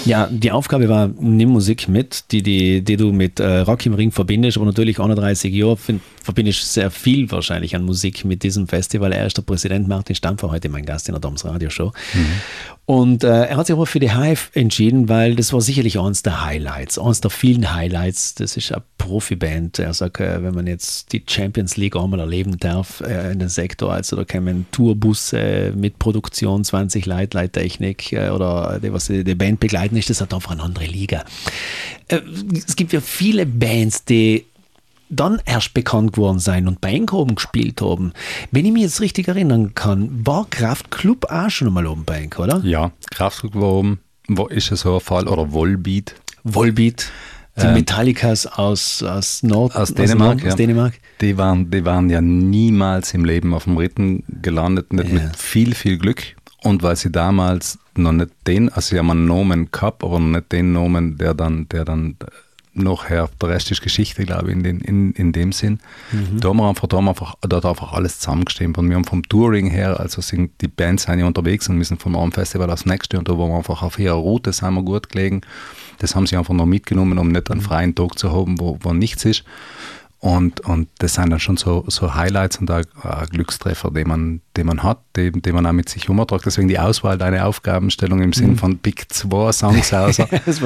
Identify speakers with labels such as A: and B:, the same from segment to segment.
A: Ja, die Aufgabe war, nimm Musik mit, die du mit Rock im Ring verbindest, aber natürlich 31 Jahre verbindest sehr viel wahrscheinlich an Musik mit diesem Festival. Er ist der Präsident Martin Stampfer, heute mein Gast in der Doms Radio Show. Und er hat sich aber für die Hive entschieden, weil das war sicherlich eines der Highlights, eines der vielen Highlights. Das ist eine Profiband. Er sagt, wenn man jetzt die Champions League einmal erleben darf in den Sektor, also da kommen Tourbusse mit Produktion, 20 Leute, Leittechnik oder die, was die Band begleiten, ist das halt einfach eine andere Liga. Es gibt ja viele Bands, die dann erst bekannt geworden sein und bei Eindhoven gespielt haben. Wenn ich mich jetzt richtig erinnern kann, war Kraftklub auch schon einmal oben bei Eindhoven, oder?
B: Ja, Kraftklub war oben, ist es so ein Fall, oder Volbeat.
A: Volbeat, die Metallicas aus Dänemark.
B: Aus Dänemark. Die waren ja niemals im Leben auf dem Ritten gelandet, nicht mit viel, viel Glück. Und weil sie damals noch nicht also sie haben einen Namen gehabt, aber noch nicht den Namen, der dann nachher, der Rest ist Geschichte, glaube ich, in dem Sinn. Da haben wir einfach alles zusammengestimmt. Und wir haben vom Touring her, also sind die Bands sind ja unterwegs und müssen von einem Festival aufs nächste, und da waren wir einfach auf ihrer Route, sind wir gut gelegen. Das haben sie einfach noch mitgenommen, um nicht einen freien Tag zu haben, wo nichts ist. Und das sind dann schon so Highlights und auch Glückstreffer, die man hat, die man auch mit sich umtragt. Deswegen die Auswahl deiner Aufgabenstellung im Sinn von Pick 2 Songs aus,
A: das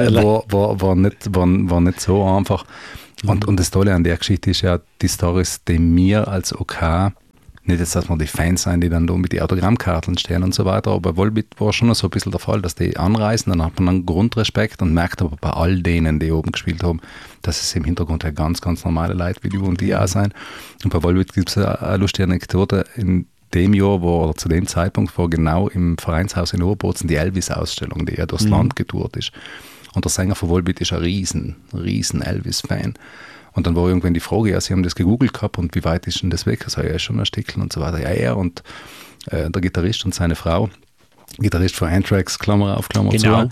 B: war nicht so einfach. Und das Tolle an der Geschichte ist ja die Stories, die mir als OK, nicht jetzt, dass wir die Fans sind, die dann da mit den Autogrammkarten stehen und so weiter, aber bei Volbeat war schon so ein bisschen der Fall, dass die anreisen, dann hat man einen Grundrespekt und merkt aber bei all denen, die oben gespielt haben, dass es im Hintergrund ja ganz, ganz normale Leute wie du und die auch sein. Und bei Volbeat gibt es eine lustige Anekdote. In dem Jahr oder zu dem Zeitpunkt war genau im Vereinshaus in Oberbozen die Elvis-Ausstellung, die ja durchs Land getourt ist. Und der Sänger von Volbeat ist ein riesen Elvis-Fan. Und dann war irgendwann die Frage, ja, sie haben das gegoogelt gehabt und wie weit ist denn das weg? Also, ja, ist schon ein Stückchen und so weiter. Ja, er und der Gitarrist und seine Frau, Gitarrist von Anthrax, Klammer auf, Klammer zu,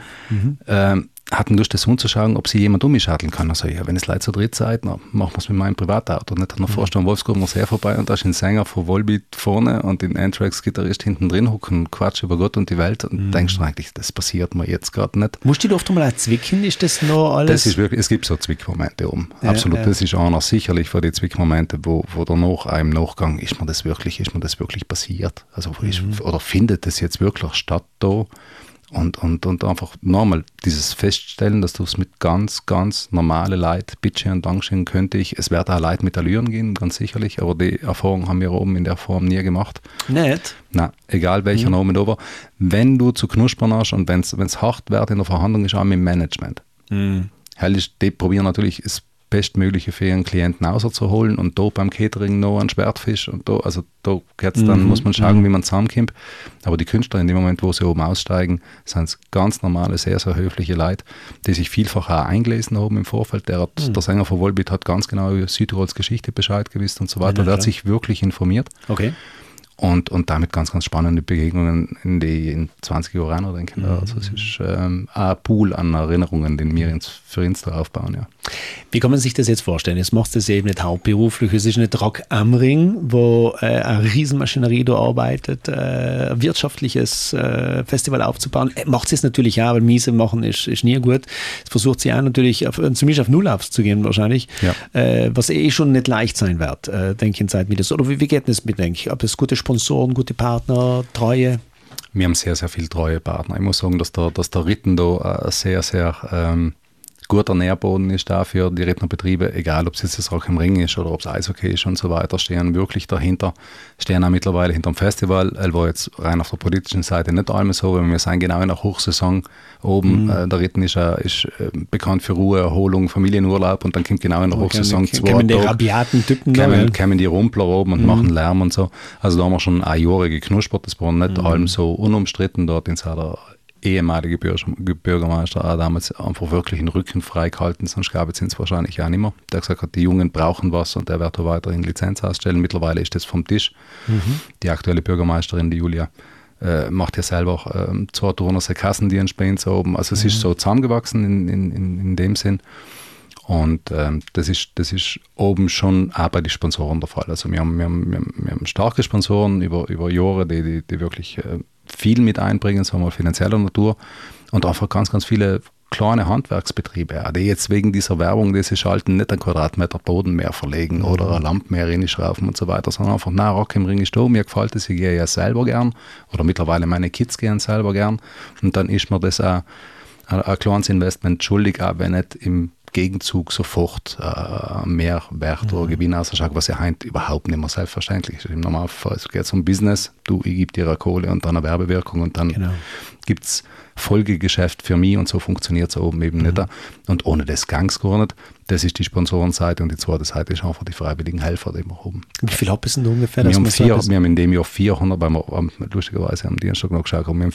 B: hatten Lust, das umzuschauen, ob sie jemand umschatteln kann. Also, ja, wenn es Leute zu dritt seid, dann machen wir es mit meinem Privatauto. Und nicht noch vorstellen, Wolfsburg muss her vorbei und da ist ein Sänger von Volbeat vorne und den Anthrax-Gitarrist hinten drin hocken, Quatsch über Gott und die Welt und denkst du eigentlich, das passiert mir jetzt gerade nicht.
A: Musst du dich oft einmal auch zwicken? Ist das noch alles?
B: Das ist wirklich, es gibt so Zwickmomente oben. Absolut, das ist einer sicherlich für die Zwickmomente, wo danach im Nachgang, ist mir das wirklich passiert? Also, oder findet das jetzt wirklich statt da? Und einfach nochmal dieses Feststellen, dass du es mit ganz, ganz normalen Leuten, Bitche und Dankeschön könnte ich. Es wird auch Leute mit Allüren gehen, ganz sicherlich, aber die Erfahrung haben wir oben in der Form nie gemacht.
A: Nicht?
B: Nein, egal welcher Name da war. Wenn du zu knuspern hast und wenn es hart wird in der Verhandlung, ist auch mit dem Management. Die probieren natürlich das Bestmögliche für ihren Klienten rauszuholen und da beim Catering noch einen Schwertfisch und da geht's dann, muss man schauen, wie man zusammenkommt. Aber die Künstler in dem Moment, wo sie oben aussteigen, sind ganz normale, sehr, sehr höfliche Leute, die sich vielfach auch eingelesen haben im Vorfeld. Der Sänger von Volbeat hat ganz genau über Südtirols Geschichte Bescheid gewusst und so weiter. Der hat sich wirklich informiert.
A: Okay.
B: Und damit ganz, ganz spannende Begegnungen in 20 Jahren noch denken. Also es ist ein Pool an Erinnerungen, den wir für uns da aufbauen. Ja.
A: Wie kann man sich das jetzt vorstellen? Jetzt machst du das eben nicht hauptberuflich. Es ist nicht Rock am Ring, wo eine Riesenmaschinerie da arbeitet, ein wirtschaftliches Festival aufzubauen. Macht sie es natürlich auch, weil miese machen ist nie gut. Es versucht sie auch natürlich, zumindest auf Null aufzugehen wahrscheinlich, was schon nicht leicht sein wird, denke ich in Zeit wie das. Oder wie geht das mit, denke ich? Ob es gute Sponsoren, gute Partner, Treue?
B: Wir haben sehr, sehr viele treue Partner. Ich muss sagen, dass der Ritten da sehr, sehr guter Nährboden ist dafür. Die Rednerbetriebe, egal ob es jetzt das Rock am Ring ist oder ob es Eishockey ist und so weiter, stehen wirklich dahinter, stehen auch mittlerweile hinter dem Festival. Er war jetzt rein auf der politischen Seite nicht einmal so, weil wir sind genau in der Hochsaison oben. Der Ritten ist bekannt für Ruhe, Erholung, Familienurlaub und dann kommt genau in der Hochsaison
A: kommen die rabiaten Typen
B: kommen die Rumpler oben und machen Lärm und so. Also da haben wir schon ein Jahre geknuspert, das war nicht allem so unumstritten. Dort in der ehemalige Bürgermeister auch damals einfach wirklich den Rücken freigehalten, sonst glaube ich, sind es wahrscheinlich auch nicht mehr. Der gesagt hat, die Jungen brauchen was und der wird da weiterhin Lizenz ausstellen. Mittlerweile ist das vom Tisch. Die aktuelle Bürgermeisterin, die Julia, macht ja selber 2 Turner Kassendienst bei uns oben. Also es ist so zusammengewachsen in dem Sinn. Und das ist oben schon auch bei den Sponsoren der Fall. Also wir haben starke Sponsoren über Jahre, die wirklich viel mit einbringen, sagen wir finanzieller Natur und einfach ganz, ganz viele kleine Handwerksbetriebe, die jetzt wegen dieser Werbung, die sie schalten, nicht einen Quadratmeter Boden mehr verlegen oder eine Lampe mehr reinschrauben und so weiter, sondern einfach, Rock im Ring ist da, mir gefällt es, ich gehe ja selber gern oder mittlerweile meine Kids gehen selber gern und dann ist mir das auch ein kleines Investment schuldig, auch wenn nicht im Gegenzug sofort mehr Wert oder Gewinn ausschaut, was ja heute überhaupt nicht mehr selbstverständlich ist. Im Normalfall geht es um Business, ich gebe dir eine Kohle und dann eine Werbewirkung und dann gibt es Folgegeschäft für mich und so funktioniert es oben eben nicht. Und ohne das gang es gar nicht. Das ist die Sponsorenseite und die zweite Seite ist einfach die freiwilligen Helfer, die wir haben.
A: Wie viel habt ihr denn ungefähr?
B: Wir haben in dem Jahr 400, weil wir lustigerweise am Dienstag noch geschaut haben, wir haben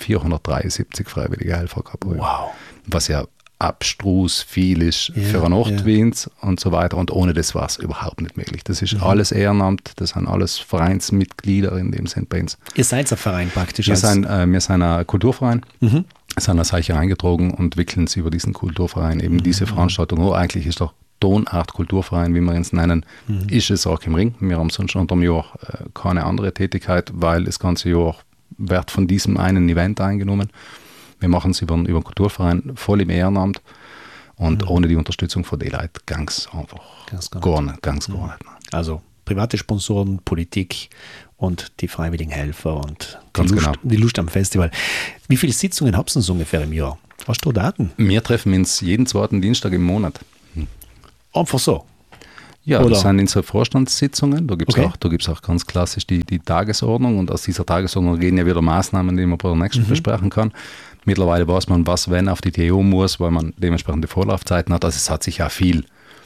B: 473 freiwillige Helfer gehabt.
A: Wow.
B: Was ja abstrus viel ist für einen Ort Wiens und so weiter. Und ohne das war es überhaupt nicht möglich. Das ist alles Ehrenamt, das sind alles Vereinsmitglieder in dem Sinn bei uns.
A: Ihr seid ein Verein praktisch?
B: Wir sind ein Kulturverein, sind als solche eingetragen und wickeln es über diesen Kulturverein eben diese Veranstaltung. Eigentlich ist doch Tonart Kulturverein, wie wir uns nennen, ist es auch im Ring. Wir haben sonst unter dem Jahr keine andere Tätigkeit, weil das ganze Jahr wird von diesem einen Event eingenommen. Wir machen es über den Kulturverein voll im Ehrenamt und ohne die Unterstützung von den Leuten ganz einfach gar nicht.
A: Also private Sponsoren, Politik und die freiwilligen Helfer und die Lust am Festival. Wie viele Sitzungen habt ihr so ungefähr im Jahr? Hast du Daten?
B: Wir treffen uns jeden zweiten Dienstag im Monat.
A: Einfach so?
B: Ja, das sind unsere Vorstandssitzungen. Da gibt es auch ganz klassisch die Tagesordnung und aus dieser Tagesordnung gehen ja wieder Maßnahmen, die man bei der nächsten besprechen kann. Mittlerweile weiß man, was wenn auf die TU muss, weil man dementsprechend die Vorlaufzeiten hat. Also es hat sich ja viel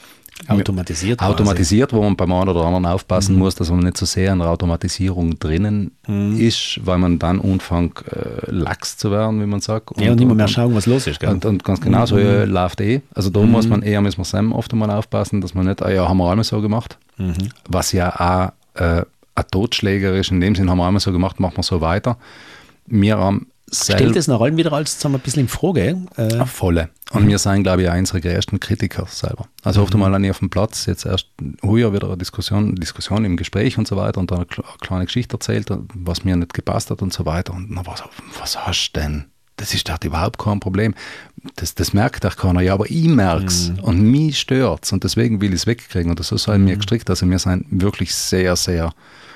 B: automatisiert, wo man beim einen oder anderen aufpassen muss, dass man nicht so sehr in der Automatisierung drinnen ist, weil man dann anfängt, lax zu werden, wie man sagt.
A: Und nicht mehr schauen, was los ist. Gell?
B: Und ganz genau so läuft Also da müssen wir Sam oft einmal aufpassen, dass man nicht, haben wir einmal so gemacht, was ja auch ein Totschläger ist. In dem Sinn haben wir einmal so gemacht, machen wir so weiter. Wir haben
A: stellt das nach allem wieder als ein bisschen in Frage?
B: Volle. Und wir sind, glaube ich, auch unsere größten Kritiker selber. Also oft einmal auf dem Platz, jetzt erst heuer wieder eine Diskussion im Gespräch und so weiter und dann eine kleine Geschichte erzählt, was mir nicht gepasst hat und so weiter. Und dann war so, was hast du denn? Das ist doch überhaupt kein Problem. Das merkt auch keiner. Ja, aber ich merke es und mich stört es und deswegen will ich es wegkriegen. Und so sind wir gestrickt. Also wir sind wirklich sehr, sehr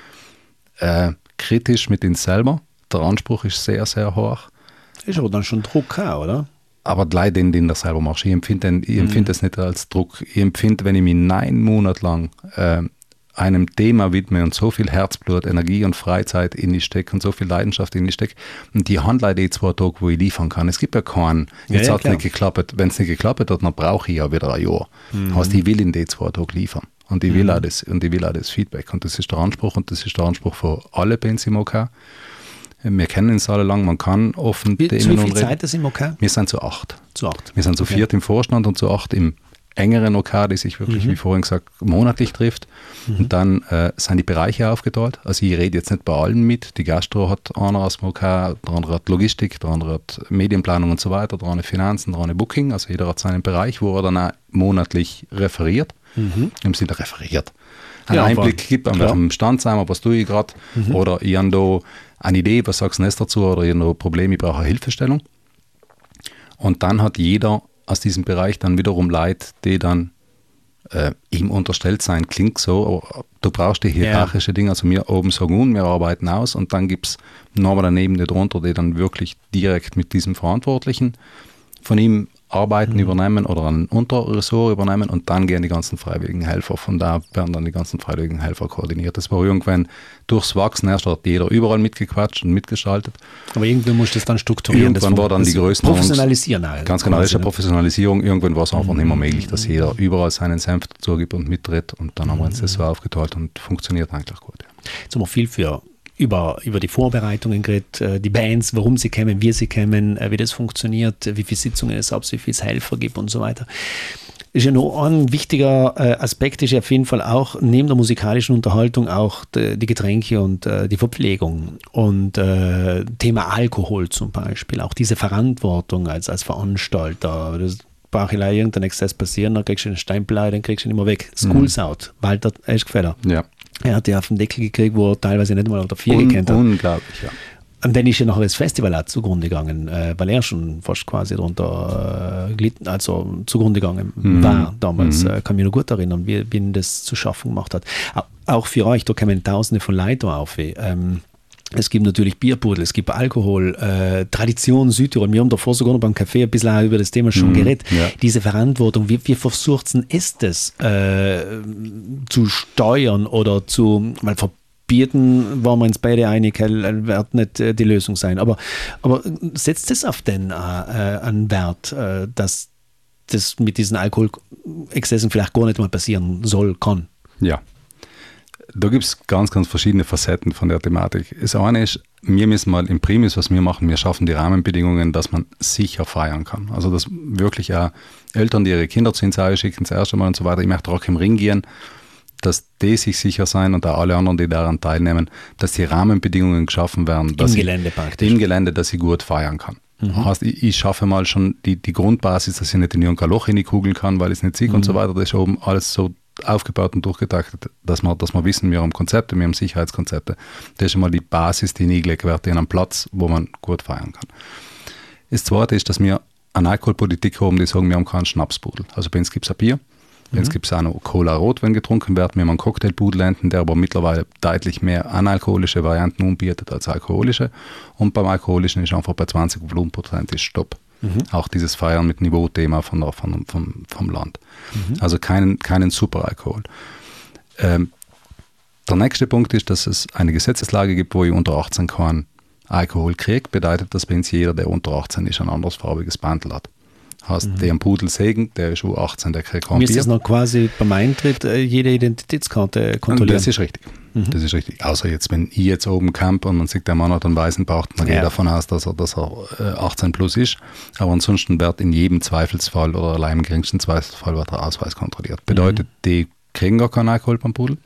B: kritisch mit uns selber. Der Anspruch ist sehr, sehr hoch.
A: Ist aber dann schon Druck auch, oder?
B: Aber die Leute, den du selber machst, ich empfinde das nicht als Druck. Ich empfinde, wenn ich mich 9 Monate lang einem Thema widme und so viel Herzblut, Energie und Freizeit in die stecke und so viel Leidenschaft in die stecke und die handle die 2 Tage, wo ich liefern kann. Es gibt ja keinen, jetzt hat es nicht geklappt. Wenn es nicht geklappt hat, dann brauche ich ja wieder ein Jahr. Heißt, ich will in die 2 Tage liefern. Und ich will auch das Feedback. Und das ist der Anspruch und das ist der Anspruch von alle Bands im OK. Wir kennen uns alle lang, man kann offen
A: Wie viel Zeit ist im OK?
B: Wir sind zu 8. Wir sind zu 4 im Vorstand und zu 8 im engeren OK, die sich wirklich, wie vorhin gesagt, monatlich trifft. Und dann sind die Bereiche aufgeteilt. Also ich rede jetzt nicht bei allen mit. Die Gastro hat einer aus dem OK, der andere hat Logistik, der andere hat Medienplanung und so weiter, der eine Finanzen, der eine Booking. Also jeder hat seinen Bereich, wo er dann auch monatlich referiert. Im Sinne referiert. Einen Einblick gibt, an welchem Stand sind wir, was tue ich gerade. Oder ich habe da eine Idee, was sagst du jetzt dazu, oder ich habe noch ein Problem, ich brauche eine Hilfestellung. Und dann hat jeder aus diesem Bereich dann wiederum Leute, die dann ihm unterstellt sein, klingt so, aber du brauchst die hierarchische Dinge, also wir oben sagen, wir arbeiten aus und dann gibt es nochmal daneben die drunter, die dann wirklich direkt mit diesem Verantwortlichen von ihm Arbeiten übernehmen oder ein Unterressort übernehmen und dann gehen die ganzen freiwilligen Helfer. Von da werden dann die ganzen freiwilligen Helfer koordiniert. Das war irgendwann durchs Wachsen, erst hat jeder überall mitgequatscht und mitgestaltet.
A: Aber irgendwann musst du das dann strukturieren.
B: Irgendwann war dann die größten
A: Professionalisieren halt.
B: Ganz genau, das ist eine Professionalisierung. Irgendwann war es einfach nicht mehr möglich, dass jeder überall seinen Senf dazu gibt und mittritt und dann haben wir uns das so aufgeteilt und funktioniert eigentlich gut.
A: Jetzt haben wir viel über die Vorbereitungen geredet, die Bands, warum sie kommen, wie sie kommen, wie das funktioniert, wie viele Sitzungen es gibt, wie viele es Helfer gibt und so weiter. Ist ja noch ein wichtiger Aspekt, ist ja auf jeden Fall auch neben der musikalischen Unterhaltung auch die Getränke und die Verpflegung und Thema Alkohol zum Beispiel, auch diese Verantwortung als Veranstalter. Das brauche ich irgendein Exzess passieren, dann kriegst du einen Steinblei, dann kriegst du ihn immer weg. Schools out, Walter Eschgfelder.
B: Ja.
A: Er hat ja auf den Deckel gekriegt, wo er teilweise nicht mal auf der 4 gekannt hat.
B: Unglaublich, ja.
A: Und dann ist ja nachher das Festival auch zugrunde gegangen, weil er schon fast quasi darunter gelitten, also zugrunde gegangen war damals. Kann mich noch gut erinnern, wie ihn das zu schaffen gemacht hat. Auch für euch, da kommen Tausende von Leuten auf. Es gibt natürlich Bierpudel, es gibt Alkohol, Tradition Südtirol. Wir haben davor sogar noch beim Café ein bisschen auch über das Thema schon geredet. Ja. Diese Verantwortung, wie versucht es das zu steuern oder zu, weil verbieten, waren wir uns beide einig, wird nicht die Lösung sein. Aber setzt es auf den einen Wert, dass das mit diesen Alkoholexzessen vielleicht gar nicht mal passieren soll, kann?
B: Ja. Da gibt es ganz, ganz verschiedene Facetten von der Thematik. Das eine ist, wir müssen mal im Primis, was wir machen, wir schaffen die Rahmenbedingungen, dass man sicher feiern kann. Also dass wirklich auch Eltern, die ihre Kinder zu uns schicken, das erste Mal und so weiter, ich möchte Rock im Ring gehen, dass die sich sicher sein und auch alle anderen, die daran teilnehmen, dass die Rahmenbedingungen geschaffen werden.
A: Im Gelände praktisch.
B: Im Gelände, dass ich gut feiern kann. Das heißt, ich schaffe mal schon die Grundbasis, dass ich nicht in irgendein Loch hineinkugeln kann, weil ich es nicht sehe und so weiter. Das ist oben alles so aufgebaut und durchgetaktet, dass wir wissen, wir haben Konzepte, wir haben Sicherheitskonzepte. Das ist schon mal die Basis, die eingelegt wird in einem Platz, wo man gut feiern kann. Das Zweite ist, dass wir eine Alkoholpolitik haben, die sagen, wir haben keinen Schnapspudel. Also bei uns gibt es ein Bier, bei uns gibt es auch noch Cola Rot, wenn getrunken wird. Wir haben einen Cocktailpudel, der aber mittlerweile deutlich mehr analkoholische Varianten anbietet als alkoholische. Und beim Alkoholischen ist einfach bei 20 Volumenprozent ist Stopp. Auch dieses Feiern mit Niveau-Thema vom Land. Also keinen Superalkohol. Der nächste Punkt ist, dass es eine Gesetzeslage gibt, wo ich unter 18 keinen Alkohol kriege. Bedeutet, dass bei uns jeder, der unter 18 ist, ein andersfarbiges Bandel hat. Heißt, der am Pudel sägen, der ist U18, der kriegt kein Bier.
A: Müsst das noch quasi beim Eintritt jede Identitätskarte kontrollieren?
B: Das ist richtig. Das ist richtig. Außer jetzt, wenn ich jetzt oben campe und man sieht, der Mann hat einen weißen Bauch, dann gehe ich davon aus, dass er 18 plus ist. Aber ansonsten wird in jedem Zweifelsfall oder allein im geringsten Zweifelsfall wird der Ausweis kontrolliert. Bedeutet, die kriegen gar keinen Alkohol beim Pudel.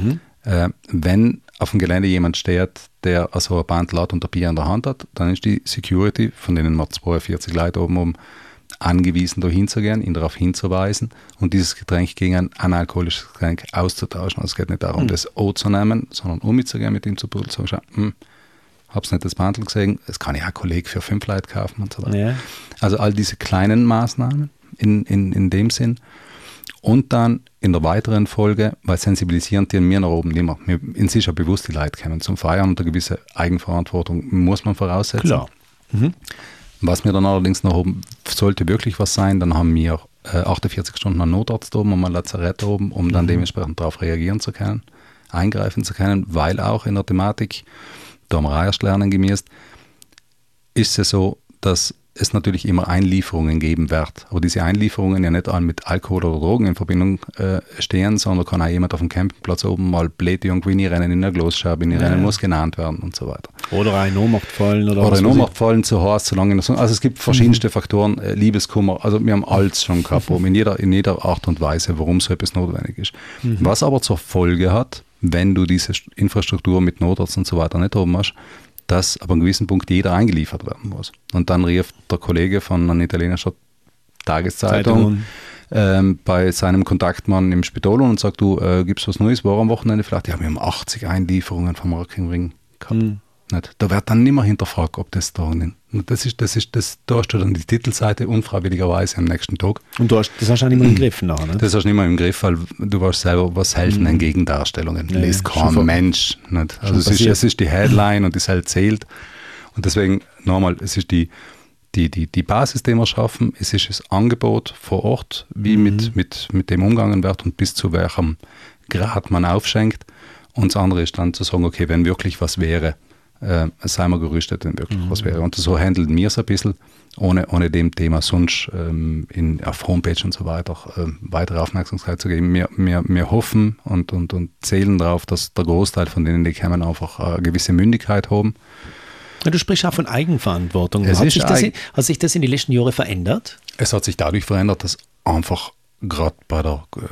B: Wenn auf dem Gelände jemand steht, der also ein Bandel hat und ein Bier in der Hand hat, dann ist die Security, von denen wir 42 Leute oben angewiesen, da hinzugehen, ihn darauf hinzuweisen und dieses Getränk gegen ein analkoholisches Getränk auszutauschen. Also es geht nicht darum, das zu nehmen, sondern umzugehen mit ihm zu Pudel, zu sagen, hab's nicht das Bandel gesehen, das kann ich auch Kollege für 5 Leute kaufen und so weiter. Ja. Also all diese kleinen Maßnahmen in dem Sinn. Und dann in der weiteren Folge, weil sensibilisieren die mir nach oben immer. In sich ja bewusst die Leute kommen zum Feiern und eine gewisse Eigenverantwortung muss man voraussetzen.
A: Klar.
B: Was wir dann allerdings noch oben, sollte wirklich was sein, dann haben wir 48 Stunden einen Notarzt oben und ein Lazarett oben, um dann dementsprechend darauf reagieren zu können, eingreifen zu können, weil auch in der Thematik, da haben wir auch erst lernen gemäß, ist es so, dass es natürlich immer Einlieferungen geben wird. Aber diese Einlieferungen ja nicht alle mit Alkohol oder Drogen in Verbindung stehen, sondern kann auch jemand auf dem Campingplatz oben mal blöd irgendwie rennen in der Glasscheibe, rennen muss genannt werden und so weiter.
A: Oder ein Ohnmacht fallen.
B: Oder ein Ohnmacht fallen zu Hause, zu lange in der Sonne. Also es gibt verschiedenste Faktoren, Liebeskummer, also wir haben alles schon gehabt, in jeder Art und Weise, warum so etwas notwendig ist. Was aber zur Folge hat, wenn du diese Infrastruktur mit Notarzt und so weiter nicht oben hast, dass ab einem gewissen Punkt jeder eingeliefert werden muss. Und dann rief der Kollege von einer italienischen Tageszeitung bei seinem Kontaktmann im Spital und sagt, du, gibt's was Neues, war am Wochenende vielleicht? Ja, wir haben 80 Einlieferungen vom Rock im Ring gehabt. Nicht? Da wird dann nicht mehr hinterfragt, ob das da nicht. Da hast du dann die Titelseite unfreiwilligerweise am nächsten Tag.
A: Und das hast du auch nicht mehr im Griff nachher, ne?
B: Das hast du nicht mehr im Griff, weil du weißt selber, was helfen denn Gegendarstellungen? Ja, liest kein Mensch. Nicht? Also es ist die Headline und das halt zählt. Und deswegen, nochmal, es ist die Basis, die wir schaffen, es ist das Angebot vor Ort, wie mit dem umgegangen wird und bis zu welchem Grad man aufschenkt. Und das andere ist dann zu sagen, okay, wenn wirklich was wäre, seien wir gerüstet, wenn wirklich was wäre. Und so handeln wir es ein bisschen, ohne dem Thema sonst auf Homepage und so weiter weitere Aufmerksamkeit zu geben. Wir hoffen und zählen darauf, dass der Großteil von denen, die kommen, einfach eine gewisse Mündigkeit haben.
A: Ja, du sprichst auch von Eigenverantwortung. Hat sich das in den letzten Jahren verändert?
B: Es hat sich dadurch verändert, dass einfach gerade bei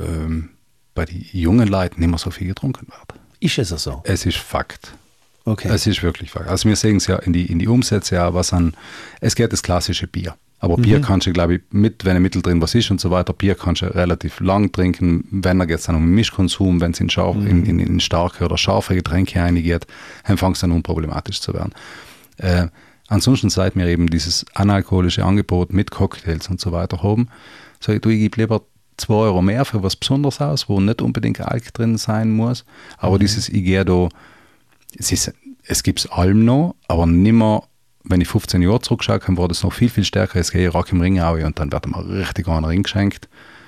B: den jungen Leuten nicht mehr so viel getrunken wird.
A: Ist es so?
B: Es ist Fakt.
A: Okay.
B: Es ist wirklich Fakt. Also wir sehen es ja in die Umsätze, ja, es geht das klassische Bier. Aber Bier kannst du, glaube ich, wenn ein Mittel drin was ist und so weiter, Bier kannst du relativ lang trinken. Wenn da geht es dann um Mischkonsum, wenn es in starke oder scharfe Getränke reingeht, dann fängt es dann unproblematisch zu werden. Ansonsten seit wir eben dieses analkoholische Angebot mit Cocktails und so weiter haben, sage ich, ich gebe lieber 2 Euro mehr für was Besonderes aus, wo nicht unbedingt Alk drin sein muss. Aber dieses, ich gehe da, es gibt es allem noch, aber nimmer, wenn ich 15 Jahre zurückschaue, war das noch viel, viel stärker. Jetzt gehe ich Rock im Ring auch und dann wird mir richtig einen Ring geschenkt.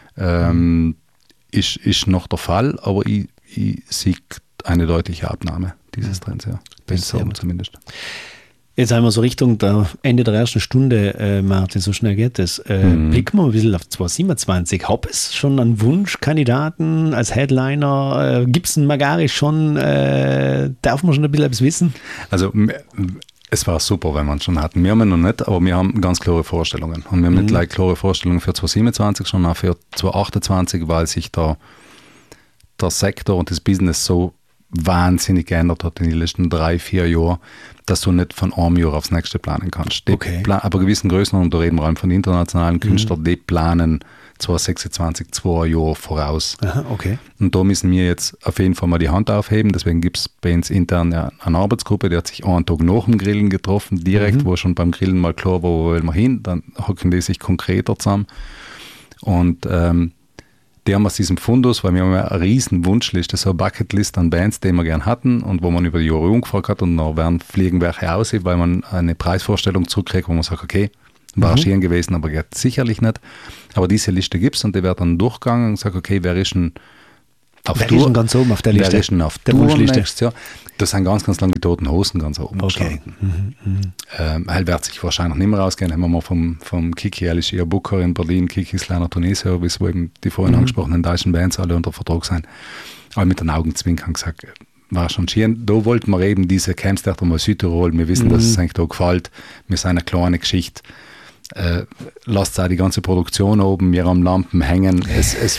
B: Ist noch der Fall, aber ich sehe eine deutliche Abnahme dieses Trends, ja. Besser zumindest.
A: Jetzt haben wir so Richtung der Ende der ersten Stunde, Martin, so schnell geht es. Blicken wir ein bisschen auf 2027. Hab es schon einen Wunschkandidaten als Headliner? Gibt es einen Magari schon? Darf man schon ein bisschen etwas wissen?
B: Also es war super, wenn wir es schon hatten. Wir haben ihn noch nicht, aber wir haben ganz klare Vorstellungen. Und wir haben nicht klare Vorstellungen für 2027, sondern auch für 2028, weil sich der Sektor und das Business so wahnsinnig geändert hat in den letzten 3-4 Jahren, dass du nicht von einem Jahr aufs nächste planen kannst. Aber gewissen Größenordnung, da reden wir allem von internationalen Künstlern, die planen 2026 2 Jahre voraus.
A: Aha, okay.
B: Und da müssen wir jetzt auf jeden Fall mal die Hand aufheben. Deswegen gibt es bei uns intern eine Arbeitsgruppe, die hat sich einen Tag nach dem Grillen getroffen, direkt, wo schon beim Grillen mal klar war, wo wollen wir hin. Dann hocken die sich konkreter zusammen. Und die haben aus diesem Fundus, weil wir haben ja eine riesen Wunschliste, so eine Bucketlist an Bands, die wir gerne hatten und wo man über die Jahre umgefragt hat und dann fliegen welche aus, weil man eine Preisvorstellung zurückkriegt, wo man sagt, okay, war schön gewesen, aber geht sicherlich nicht. Aber diese Liste gibt es und die wird dann durchgegangen und sagt, okay, wer ist denn auf Tour?
A: Ganz oben auf der Liste?
B: Wer ist denn auf
A: der
B: Tour
A: Wunschliste?
B: nächstes Jahr? Das sind ganz, ganz lange die Toten Hosen ganz oben gestanden. Wird sich wahrscheinlich nicht mehr rausgehen. Haben wir mal vom Kiki, ehrlich, ihr Booker in Berlin, Kikis kleiner Tourneeservice, wo eben die vorhin angesprochenen deutschen Bands alle unter Vertrag sind. Aber mit den Augenzwinkern gesagt, war schon schön. Da wollten wir eben diese Camps mal Südtirol. Wir wissen, dass es eigentlich da gefällt. Wir sind eine kleine Geschichte. Lasst auch die ganze Produktion oben, wir am Lampen hängen. Es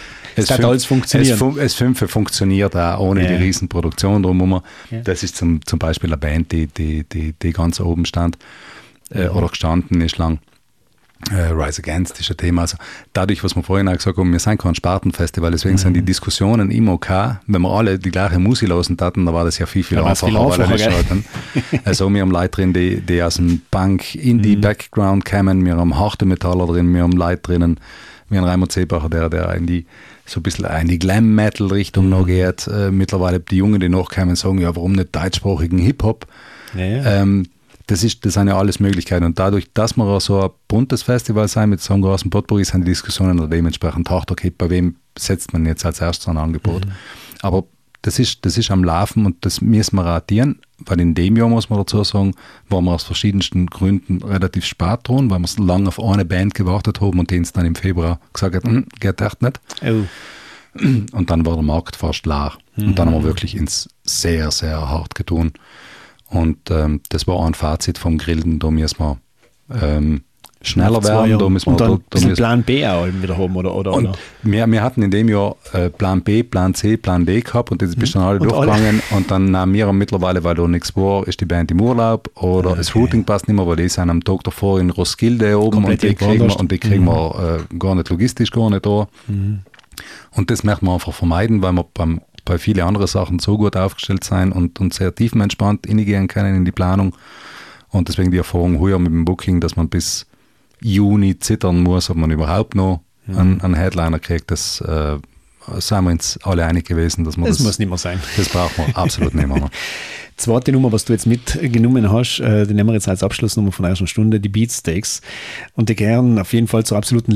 B: funktioniert auch ohne die riesen Produktion drumherum. Ja. Das ist zum Beispiel eine Band, die ganz oben stand oder gestanden ist lang. Rise Against ist ein Thema. Also dadurch, was wir vorhin auch gesagt haben, wir sind kein Spartenfestival, deswegen sind die Diskussionen immer okay. Wenn wir alle die gleiche Musik losen hatten, dann war das ja viel einfacher. Also wir haben Leute drin, die aus dem Punk-Indie-Background kommen, wir haben harte Metaller drin, wir haben Leute drinnen, wie ein Raimund Seebacher, der in die so ein bisschen in die Glam-Metal-Richtung noch geht. Mittlerweile die Jungen, die nachkommen, sagen, ja, warum nicht deutschsprachigen Hip-Hop? Ja. Das sind ja alles Möglichkeiten. Und dadurch, dass wir so ein buntes Festival sein mit so einem großen Potpourri, sind die Diskussionen dementsprechend hart. Okay, bei wem setzt man jetzt als erstes ein Angebot? Aber das ist am Laufen und das müssen wir ratieren, weil in dem Jahr, muss man dazu sagen, waren wir aus verschiedensten Gründen relativ spät dran, weil wir so lange auf eine Band gewartet haben und denen es dann im Februar gesagt hat, geht echt nicht. Oh. Und dann war der Markt fast leer. Und dann haben wir wirklich ins sehr, sehr hart getan. Und das war auch ein Fazit vom Grillen, da müssen wir schneller werden. Da müssen wir,
A: und dann ein bisschen Plan B auch wieder haben, oder?
B: Wir hatten in dem Jahr Plan B, Plan C, Plan D gehabt und das bist dann alle durchgegangen. Und dann haben wir mittlerweile, weil da nichts war, ist die Band im Urlaub oder das Routing passt nicht mehr, weil die sind am Tag davor in Roskilde oben und die kriegen wir gar nicht logistisch gar nicht da. Und das möchten wir einfach vermeiden, weil wir bei vielen anderen Sachen so gut aufgestellt sein und sehr tiefenentspannt reingehen können in die Planung. Und deswegen die Erfahrung heuer mit dem Booking, dass man bis Juni zittern muss, ob man überhaupt noch einen Headliner kriegt, das sind wir uns alle einig gewesen, dass man das
A: muss nicht mehr sein.
B: Das braucht man absolut nicht mehr.
A: Zweite Nummer, was du jetzt mitgenommen hast, die nehmen wir jetzt als Abschlussnummer von der ersten Stunde, die Beatsteaks. Und die gehören auf jeden Fall zur absoluten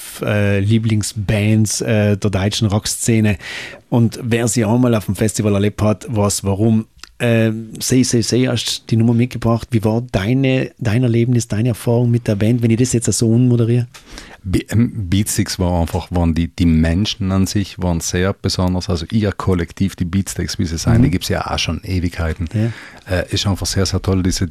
A: Live-Lieblingsbands der deutschen Rockszene. Und wer sie auch mal auf dem Festival erlebt hat, weiß warum. Say, hast die Nummer mitgebracht. Wie war dein Erlebnis, deine Erfahrung mit der Band, wenn ich das jetzt so unmoderiere?
B: Beatsteaks waren die Menschen an sich waren sehr besonders, also ihr Kollektiv, die Beatsteaks, wie sie sein, die gibt es ja auch schon Ewigkeiten. Ja. Ist einfach sehr, sehr toll, diese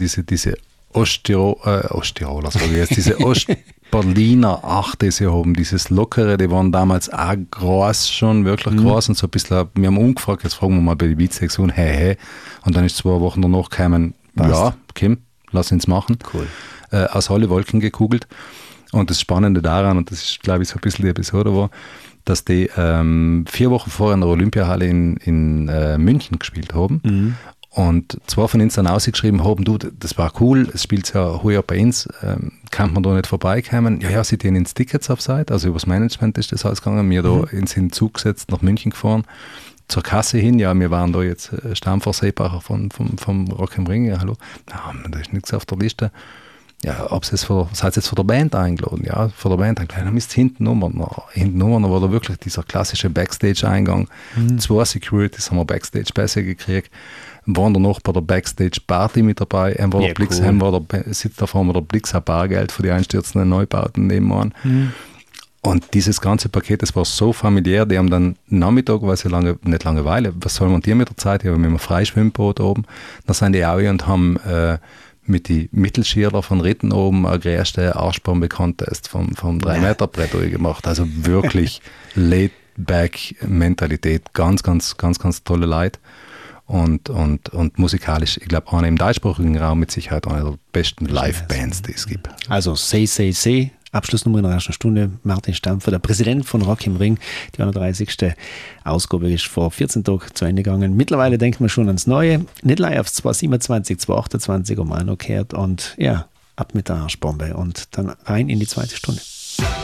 B: Osttiroler, sage ich jetzt, diese Ostberliner Art, die sie haben, dieses Lockere, die waren damals auch groß schon, wirklich groß und so ein bisschen, wir haben umgefragt, jetzt fragen wir mal bei den Beatsteaks und hey, und dann ist 2 Wochen danach gekommen, ja, Kim, lass uns machen. Cool. Aus alle Wolken gekugelt. Und das Spannende daran, und das ist, glaube ich, so ein bisschen die Episode war, dass die 4 Wochen vorher in der Olympiahalle in München gespielt haben. Und zwei von uns dann ausgeschrieben haben, du, das war cool, es spielt ja heuer bei uns, kann man da nicht vorbeikommen? Ja, sie denen ins Tickets auf Seite, also übers Management ist das ausgegangen, wir da ins Zug gesetzt, nach München gefahren, zur Kasse hin, ja, wir waren da jetzt Stammverseebacher vom Rock im Ring, ja, hallo, da ist nichts auf der Liste. Ja, seid ihr jetzt von der Band eingeladen? Ja, von der Band eingeladen. Dann müsst ihr hinten dann war da wirklich dieser klassische Backstage-Eingang. 2 Securities haben wir Backstage-Pässe gekriegt. Waren dann noch bei der Backstage-Party mit dabei. Sitzt da vorne der Blix, ein Bargeld für die einstürzenden Neubauten nebenan. Und dieses ganze Paket, das war so familiär, die haben dann Nachmittag, weil sie nicht Langeweile, was soll man dir mit der Zeit? Ja, mit einem Freischwimmboot oben. Da sind die auch und haben mit den Mittelschirler von Ritten oben eine größte Arschbaum-Bekanntest vom 3-Meter-Brett gemacht. Also wirklich Laid-Back-Mentalität, ganz, ganz, ganz, ganz tolle Leute. Und musikalisch, ich glaube, einer im deutschsprachigen Raum mit Sicherheit einer der besten Live-Bands, die es gibt.
A: Also Say, Abschlussnummer in der ersten Stunde, Martin Stampfer, der Präsident von Rock im Ring. Die 31. Ausgabe ist vor 14 Tagen zu Ende gegangen. Mittlerweile denkt man schon ans Neue. Nicht live aufs 227, 228 um noch gehört und ja, ab mit der Arschbombe und dann rein in die zweite Stunde.